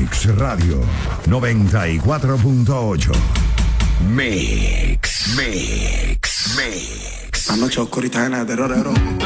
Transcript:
Mix Radio 94.8. Mix. La noche oscurita llena de terror.